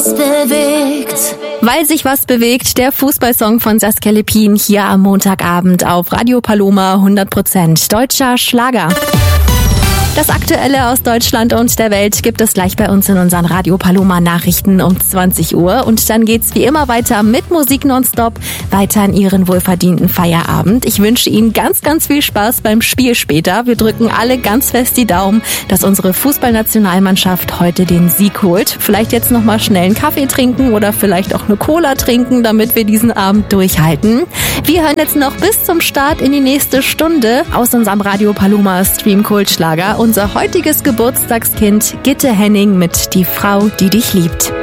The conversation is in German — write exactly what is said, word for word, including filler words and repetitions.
Bewegt. Weil sich was bewegt, der Fußballsong von Saskia Lippin hier am Montagabend auf Radio Paloma, hundert Prozent deutscher Schlager. Das Aktuelle aus Deutschland und der Welt gibt es gleich bei uns in unseren Radio Paloma Nachrichten um zwanzig Uhr. Und dann geht's wie immer weiter mit Musik nonstop, weiter in Ihren wohlverdienten Feierabend. Ich wünsche Ihnen ganz, ganz viel Spaß beim Spiel später. Wir drücken alle ganz fest die Daumen, dass unsere Fußballnationalmannschaft heute den Sieg holt. Vielleicht jetzt nochmal schnell einen Kaffee trinken oder vielleicht auch eine Cola trinken, damit wir diesen Abend durchhalten. Wir hören jetzt noch bis zum Start in die nächste Stunde aus unserem Radio Paloma Stream Kultschlager unser heutiges Geburtstagskind Gitte Henning mit Die Frau, die dich liebt.